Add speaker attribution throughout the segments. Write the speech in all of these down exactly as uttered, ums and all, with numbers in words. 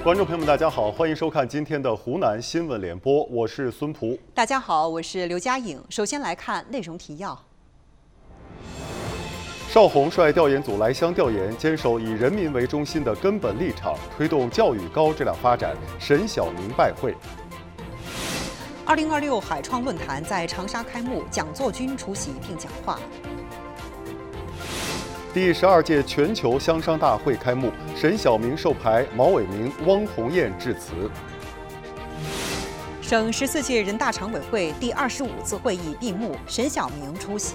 Speaker 1: 观众朋友们，大家好，欢迎收看今天的湖南新闻联播，我是孙璞。
Speaker 2: 大家好，我是刘佳颖。首先来看内容提要。
Speaker 1: 邵宏率调研组来湘调研，坚守以人民为中心的根本立场，推动教育高质量发展。沈晓明拜会。
Speaker 2: 二零二六海创论坛在长沙开幕，蒋作军出席并讲话。
Speaker 1: 第十二届全球香商大会开幕，沈晓明授牌，毛伟明、汪鸿雁致辞。
Speaker 2: 省十四届人大常委会第二十五次会议闭幕，沈晓明出席。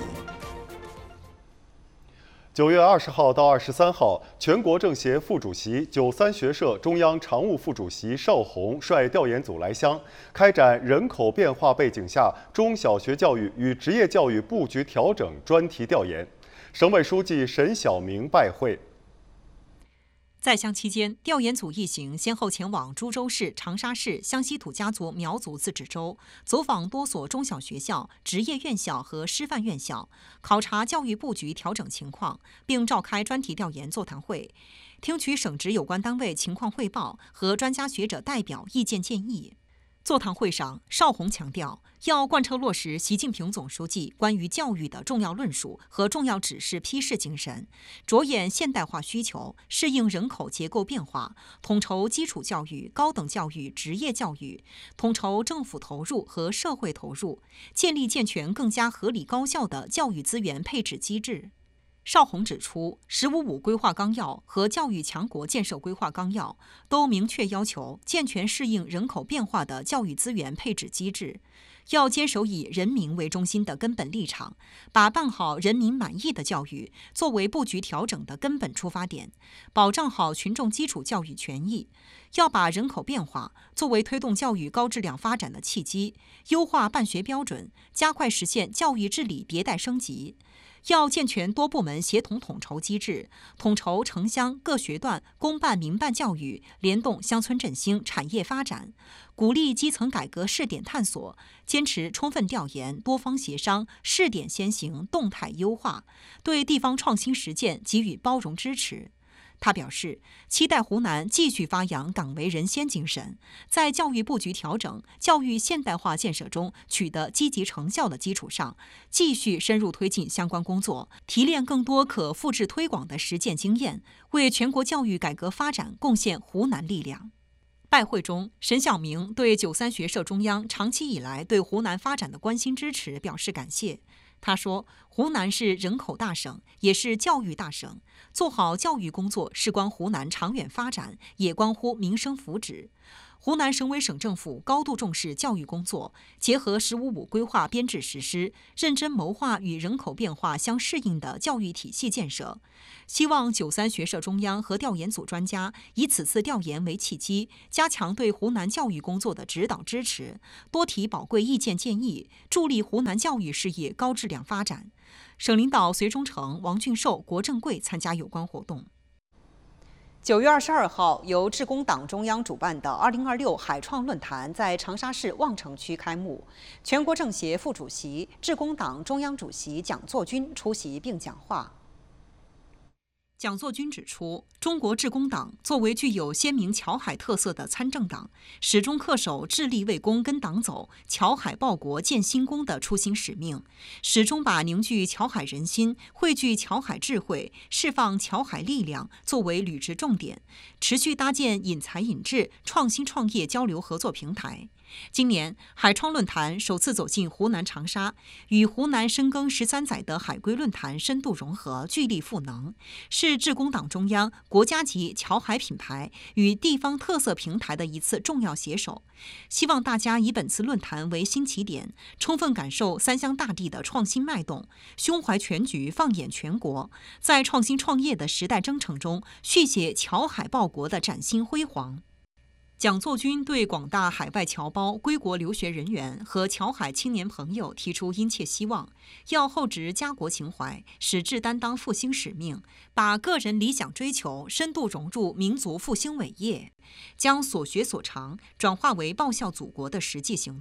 Speaker 1: 九月二十号到二十三号，全国政协副主席、九三学社中央常务副主席邵宏率调研组来湘，开展人口变化背景下中小学教育与职业教育布局调整专题调研。省委书记沈晓明拜会。
Speaker 3: 在湘期间，调研组一行先后前往株洲市、长沙市湘西土家族苗族自治州，走访多所中小学校、职业院校和师范院校，考察教育布局调整情况，并召开专题调研座谈会，听取省直有关单位情况汇报和专家学者代表意见建议。座谈会上，邵宏强调，要贯彻落实习近平总书记关于教育的重要论述和重要指示批示精神，着眼现代化需求，适应人口结构变化，统筹基础教育、高等教育、职业教育，统筹政府投入和社会投入，建立健全更加合理高效的教育资源配置机制。邵宏指出，“十五五”规划纲要和教育强国建设规划纲要都明确要求健全适应人口变化的教育资源配置机制，要坚守以人民为中心的根本立场，把办好人民满意的教育作为布局调整的根本出发点，保障好群众基础教育权益。要把人口变化作为推动教育高质量发展的契机，优化办学标准，加快实现教育治理迭代升级。要健全多部门协同统筹机制，统筹城乡各学段公办民办教育，联动乡村振兴、产业发展，鼓励基层改革试点探索，坚持充分调研、多方协商、试点先行、动态优化，对地方创新实践给予包容支持。他表示，期待湖南继续发扬党为人先精神，在教育布局调整、教育现代化建设中取得积极成效的基础上，继续深入推进相关工作，提炼更多可复制推广的实践经验，为全国教育改革发展贡献湖南力量。拜会中，沈晓明对九三学社中央长期以来对湖南发展的关心支持表示感谢。他说，湖南是人口大省，也是教育大省，做好教育工作事关湖南长远发展，也关乎民生福祉。湖南省委省政府高度重视教育工作，结合“十五五”规划编制实施，认真谋划与人口变化相适应的教育体系建设。希望九三学社中央和调研组专家以此次调研为契机，加强对湖南教育工作的指导支持，多提宝贵意见建议，助力湖南教育事业高质量发展。省领导隋忠诚、王俊寿、郭正贵参加有关活动。
Speaker 2: 九月二十二号，由致公党中央主办的二零二六海创论坛在长沙市望城区开幕，全国政协副主席、致公党中央主席蒋作军出席并讲话。
Speaker 3: 蒋作军指出，中国致公党作为具有鲜明侨海特色的参政党，始终恪守致力为公跟党走、侨海报国建新功的初心使命，始终把凝聚侨海人心、汇聚侨海智慧、释放侨海力量作为履职重点，持续搭建引才引智、创新创业交流合作平台。今年海创论坛首次走进湖南长沙，与湖南深耕十三载的海归论坛深度融合，聚力赋能，是致公党中央国家级侨海品牌与地方特色平台的一次重要携手。希望大家以本次论坛为新起点，充分感受三湘大地的创新脉动，胸怀全局，放眼全国，在创新创业的时代征程中续写侨海报国的崭新辉煌。蒋作军对广大海外侨胞、归国留学人员和侨海青年朋友提出殷切希望，要厚植家国情怀，矢志担当复兴使命，把个人理想追求深度融入民族复兴伟业，将所学所长转化为报效祖国的实际行动，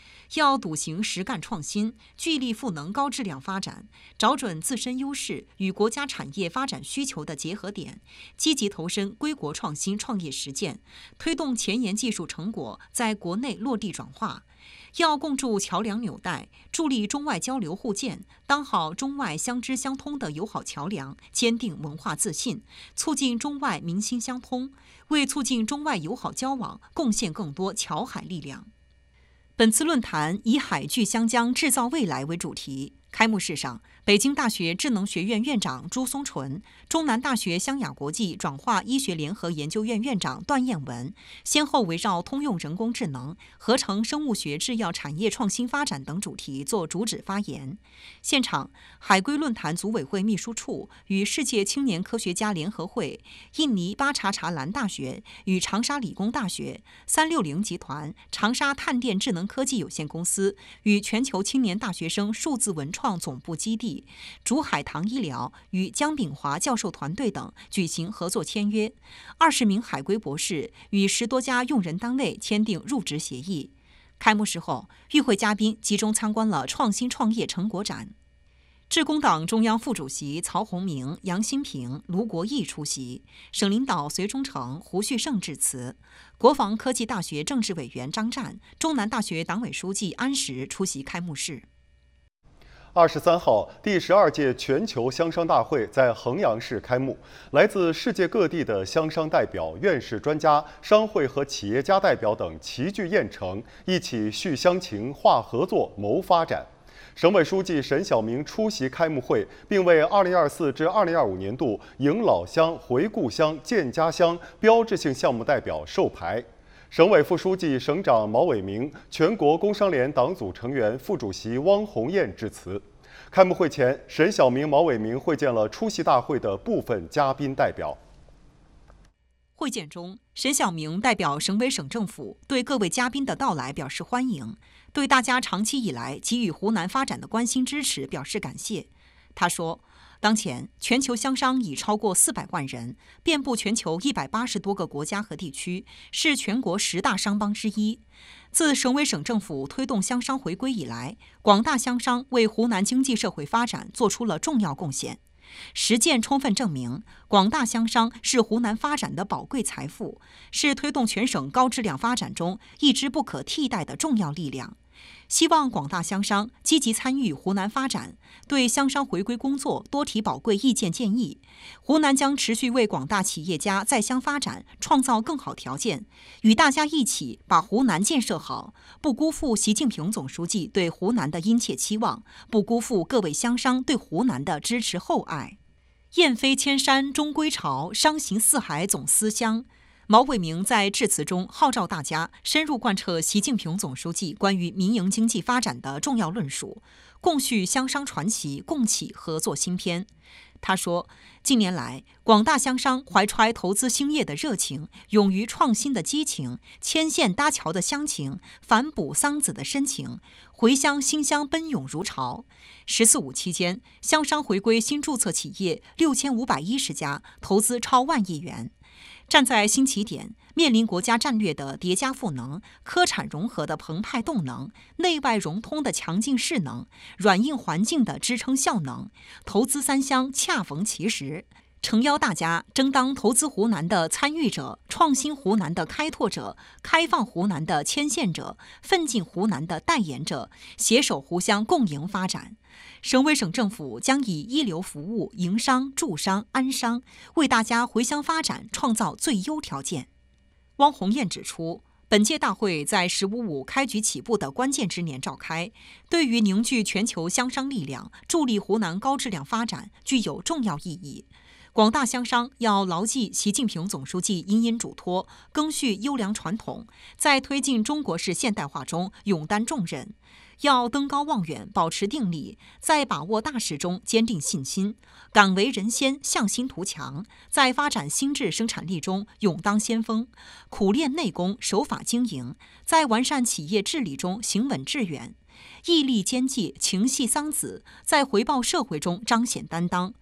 Speaker 3: 要笃行实干创新，聚力赋能高质量发展，找准自身优势与国家产业发展需求的结合点，积极投身归国创新创业实践，推动前沿技术成果在国内落地转化。要共筑桥梁纽带，助力中外交流互鉴，当好中外相知相通的友好桥梁，坚定文化自信，促进中外民心相通，为促进中外友好交往贡献更多桥海力量。本次论坛以海聚湘江制造未来为主题。开幕式上，北京大学智能学院院长朱松纯、中南大学湘雅国际转化医学联合研究院院长段彦文先后围绕通用人工智能、合成生物学制药产业创新发展等主题作主旨发言。现场，海归论坛组委会秘书处与世界青年科学家联合会、印尼巴查查兰大学与长沙理工大学、三六零集团、长沙碳电智能科技有限公司与全球青年大学生数字文创总部基地、竹海棠医疗与姜炳华教授团队等举行合作签约，二十名海归博士与十多家用人单位签订入职协议。开幕式后，与会嘉宾集中参观了创新创业成果展。致公党中央副主席曹洪明、杨新平、卢国义出席，省领导隋忠诚、胡旭胜致辞，国防科技大学政治委员张战、中南大学党委书记安石出席开幕式。
Speaker 1: 二十三号，第十二届全球香商大会在衡阳市开幕。来自世界各地的香商代表、院士专家、商会和企业家代表等齐聚燕城，一起续乡情、化合作、谋发展。省委书记沈晓明出席开幕会，并为二零二四至二零二五年度迎老乡、回故乡、建家乡标志性项目代表授牌。省委副书记、省长毛伟明、全国工商联党组成员、副主席汪红艳致辞。开幕会前，沈晓明、毛伟明会见了出席大会的部分嘉宾代表。
Speaker 3: 会见中，沈晓明代表省委省政府对各位嘉宾的到来表示欢迎，对大家长期以来给予湖南发展的关心支持表示感谢。他说，当前，全球香商已超过四百万人，遍布全球一百八十多个国家和地区，是全国十大商帮之一。自省委省政府推动香商回归以来，广大香商为湖南经济社会发展做出了重要贡献。实践充分证明，广大香商是湖南发展的宝贵财富，是推动全省高质量发展中一支不可替代的重要力量。希望广大香商积极参与湖南发展，对香商回归工作多提宝贵意见建议。湖南将持续为广大企业家在乡发展创造更好条件，与大家一起把湖南建设好，不辜负习近平总书记对湖南的殷切期望，不辜负各位香商对湖南的支持厚爱。雁飞千山终归巢，商行四海总思乡。毛伟明在致辞中号召大家深入贯彻习近平总书记关于民营经济发展的重要论述，共续香商传奇，共启合作新篇。他说，近年来，广大香商怀揣投资兴业的热情，勇于创新的激情，牵线搭桥的乡情，反哺桑梓的深情，回乡新乡奔涌如潮。十四五期间，香商回归新注册企业六千五百一十家，投资超万亿元。站在新起点，面临国家战略的叠加赋能、科产融合的澎湃动能、内外融通的强劲势能、软硬环境的支撑效能，投资三乡恰逢其时。诚邀大家争当投资湖南的参与者、创新湖南的开拓者、开放湖南的牵线者、奋进湖南的代言者，携手湖乡共赢发展。省委省政府将以一流服务、营商、助商、安商，为大家回乡发展创造最优条件。汪红艳指出，本届大会在“十五五”开局起步的关键之年召开，对于凝聚全球香商力量、助力湖南高质量发展具有重要意义。广大香商要牢记习近平总书记殷殷嘱托，赓续优良传统，在推进中国式现代化中勇担重任。要登高望远，保持定力，在把握大势中坚定信心，敢为人先，向心图强，在发展新质生产力中勇当先锋，苦练内功，守法经营，在完善企业治理中行稳致远，毅力坚纪，情系桑梓，在回报社会中彰显担当。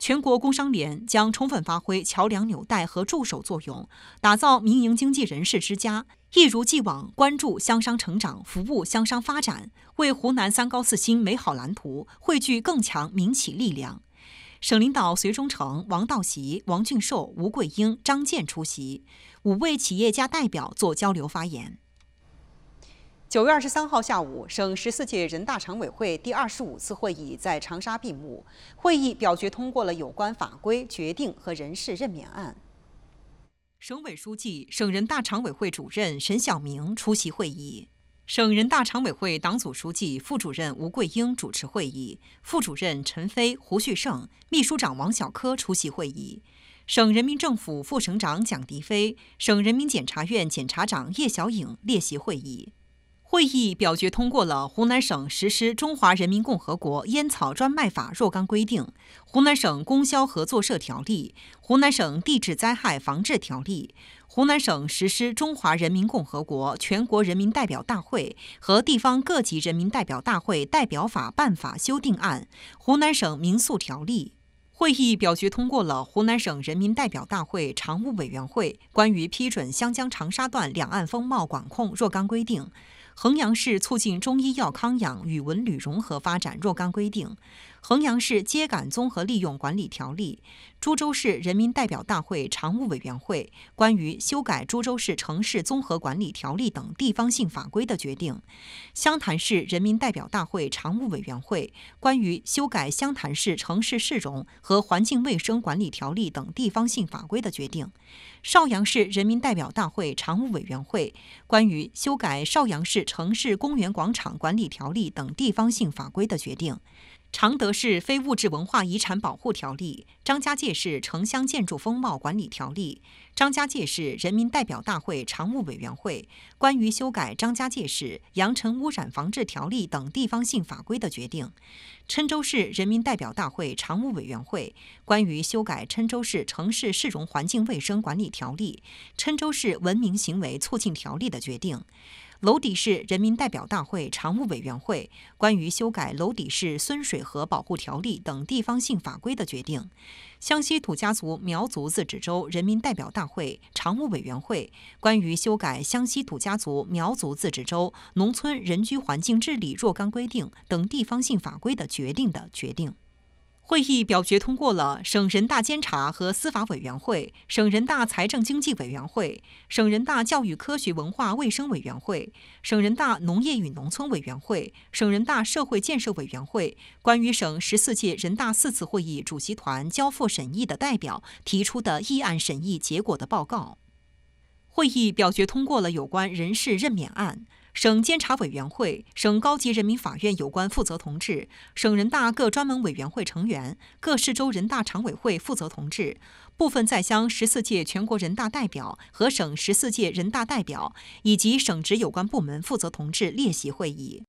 Speaker 3: 全国工商联将充分发挥桥梁纽带和助手作用，打造民营经济人士之家，一如既往关注乡商成长，服务乡商发展，为湖南三高四新美好蓝图汇聚更强民企力量。省领导隋忠诚、王道习、王俊寿、吴桂英、张健出席，五位企业家代表做交流发言。
Speaker 2: 九月二十三号下午，省十四届人大常委会第二十五次会议在长沙闭幕。会议表决通过了有关法规决定和人事任免案。
Speaker 3: 省委书记、省人大常委会主任沈晓明出席会议。省人大常委会党组书记、副主任吴桂英主持会议，副主任陈飞、胡旭胜、秘书长王小科出席会议。省人民政府副省长蒋迪飞、省人民检察院检察长叶小颖列席会议。会议表决通过了湖南省实施《中华人民共和国烟草专卖法》若干规定、湖南省供销合作社条例、湖南省地质灾害防治条例、湖南省实施《中华人民共和国全国人民代表大会和地方各级人民代表大会代表法办法修订案》、湖南省民诉条例。会议表决通过了湖南省人民代表大会常务委员会关于批准湘江长沙段两岸风貌管控若干规定、衡阳市促进中医药康养与文旅融合发展若干规定、衡阳市秸秆综合利用管理条例、株洲市人民代表大会常务委员会关于修改株洲市城市综合管理条例等地方性法规的决定、湘潭市人民代表大会常务委员会关于修改湘潭市城市市容和环境卫生管理条例等地方性法规的决定、邵阳市人民代表大会常务委员会关于修改邵阳市城市公园广场管理条例等地方性法规的决定、常德市非物质文化遗产保护条例、张家界市城乡建筑风貌管理条例、张家界市人民代表大会常务委员会关于修改张家界市扬尘污染防治条例等地方性法规的决定、郴州市人民代表大会常务委员会关于修改郴州市城市市容环境卫生管理条例、郴州市文明行为促进条例的决定、娄底市人民代表大会常务委员会关于修改娄底市孙水河保护条例等地方性法规的决定、湘西土家族苗族自治州人民代表大会常务委员会关于修改湘西土家族苗族自治州农村人居环境治理若干规定等地方性法规的决定的决定。会议表决通过了省人大监察和司法委员会、省人大财政经济委员会、省人大教育科学文化卫生委员会、省人大农业与农村委员会、省人大社会建设委员会关于省十四届人大四次会议主席团交付审议的代表提出的议案审议结果的报告。会议表决通过了有关人事任免案。省监察委员会、省高级人民法院有关负责同志、省人大各专门委员会成员、各市州人大常委会负责同志、部分在乡十四届全国人大代表和省十四届人大代表以及省直有关部门负责同志列席会议。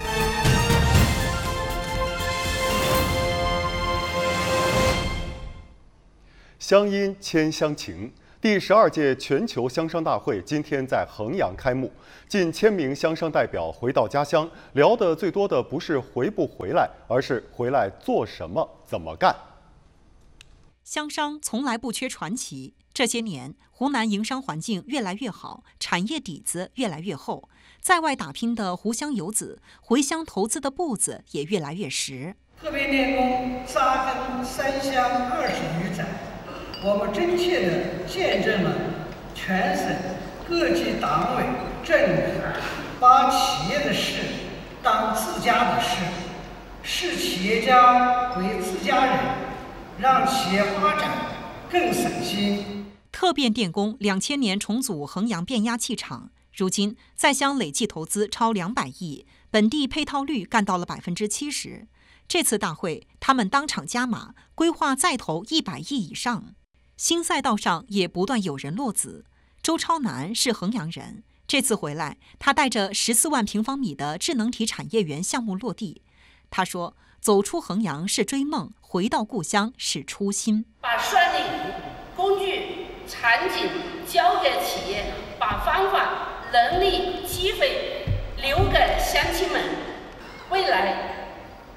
Speaker 1: 乡音牵乡情。第十二届全球乡商大会今天在衡阳开幕，近千名乡商代表回到家乡，聊的最多的不是回不回来，而是回来做什么、怎么干。
Speaker 3: 乡商从来不缺传奇，这些年湖南营商环境越来越好，产业底子越来越厚，在外打拼的湖乡游子回乡投资的步子也越来越实。
Speaker 4: 特别练功扎根三乡二十余载，我们真切地见证了全省各级党委政府把企业的事当自家的事，视企业家为自家人，让企业发展更省心。
Speaker 3: 特变电工两千年重组衡阳变压器厂，如今在乡累计投资超两百亿，本地配套率干到了百分之七十。这次大会，他们当场加码，规划再投一百亿以上。新赛道上也不断有人落子。周超南是衡阳人，这次回来，他带着十四万平方米的智能体产业园项目落地。他说：“走出衡阳是追梦，回到故乡是初心。
Speaker 5: 把算力、工具、场景交给企业，把方法、能力、机会留给乡亲们。未来，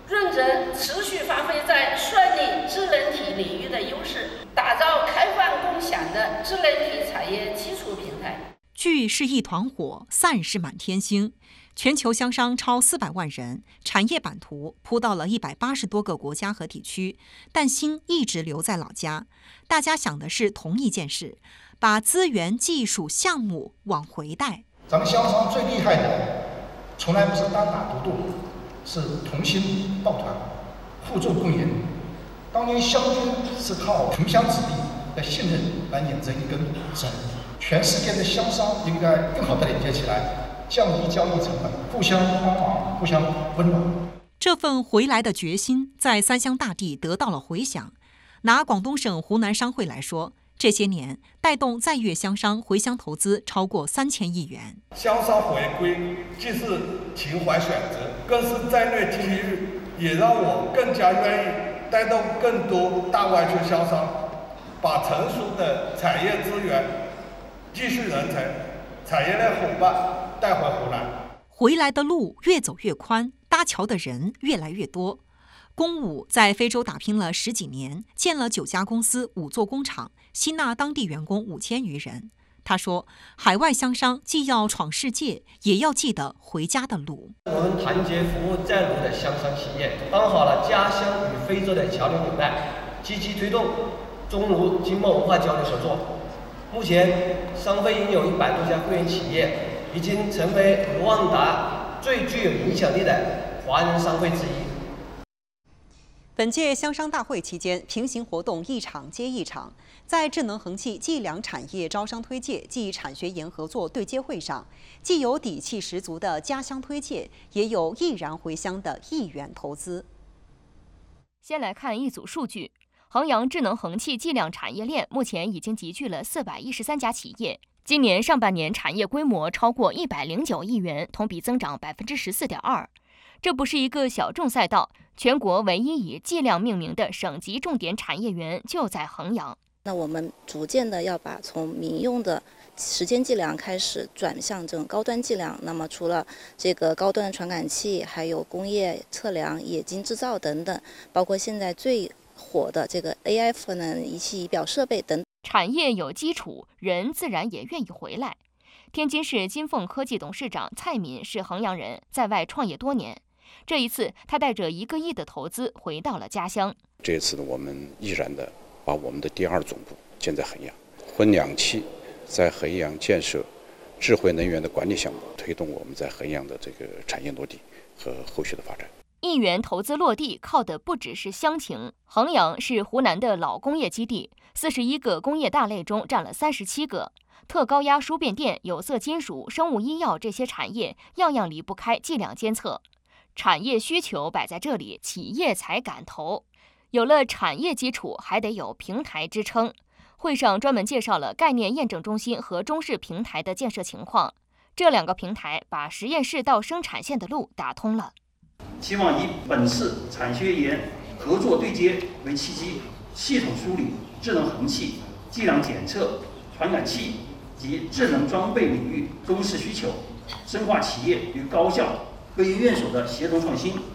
Speaker 5: 认真持续发挥在算力智能体领域的优势，打造开放共享的智能体产业基础平台。
Speaker 3: 聚是一团火，散是满天星。全球乡商超四百万人，产业版图铺到了一百八十多个国家和地区，但心一直留在老家。大家想的是同一件事，把资源、技术、项目往回带。
Speaker 6: 咱们乡商最厉害的，从来不是单打独斗，是同心抱团，互助共赢。当年湘军是靠同乡子弟的信任来拧着一根绳，全世界的乡商应该更好的连接起来。降低交易成本，互相帮忙，互相温暖。
Speaker 3: 这份回来的决心在三湘大地得到了回响。拿广东省湖南商会来说，这些年带动在粤乡商回乡投资超过三千亿元。
Speaker 7: 乡商回归既是情怀选择，更是战略机遇，也让我更加愿意带动更多大湾区乡商，把成熟的产业资源、技术人才、产业链伙伴带回湖南。
Speaker 3: 回来的路越走越宽，搭桥的人越来越多。龚武在非洲打拼了十几年，建了九家公司、五座工厂，吸纳当地员工五千余人。他说，海外乡商既要闯世界，也要记得回家的路。
Speaker 8: 我们团结服务在沪的乡商企业，当好了家乡与非洲的桥梁纽带，积极推动中卢经贸文化交流合作。目前，商会已有一百多家会员企业，已经成为卢旺达最具有影响力的华人商会之一。
Speaker 2: 本届乡商大会期间，平行活动一场接一场。在智能衡器计量产业招商推介暨产学研合作对接会上，既有底气十足的家乡推介，也有毅然回乡的意愿投资。
Speaker 9: 先来看一组数据。衡阳智能衡器计量产业链目前已经集聚了四百一十三家企业，今年上半年产业规模超过一百零九亿元，同比增长百分之十四点二。这不是一个小众赛道，全国唯一以计量命名的省级重点产业园就在衡阳。
Speaker 10: 那我们逐渐的要把从民用的时间计量开始转向这种高端计量。那么除了这个高端的传感器，还有工业测量、冶金制造等等，包括现在最火的这个 A I 赋能仪器仪表设备等。
Speaker 9: 产业有基础，人自然也愿意回来。天津市金凤科技董事长蔡敏是衡阳人，在外创业多年。这一次，他带着一个亿的投资回到了家乡。
Speaker 11: 这次呢，我们毅然的把我们的第二总部建在衡阳，分两期在衡阳建设智慧能源的管理项目，推动我们在衡阳的这个产业落地和后续的发展。
Speaker 9: 亿元投资落地靠的不只是乡情。衡阳是湖南的老工业基地，四十一个工业大类中占了三十七个。特高压输变电、有色金属、生物医药这些产业，样样离不开计量监测。产业需求摆在这里，企业才敢投。有了产业基础，还得有平台支撑。会上专门介绍了概念验证中心和中试平台的建设情况。这两个平台把实验室到生产线的路打通了。
Speaker 12: 希望以本次产学研合作对接为契机，系统梳理智能衡器、计量检测、传感器及智能装备领域中试需求，深化企业与高校、科研院所的协同创新，